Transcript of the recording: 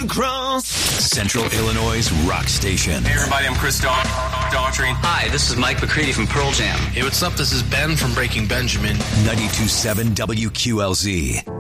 across Central Illinois' rock station. Hey everybody, I'm Chris Daughtry. Hi, this is Mike McCready from Pearl Jam. Hey, what's up? This is Ben from Breaking Benjamin. 92.7 WQLZ.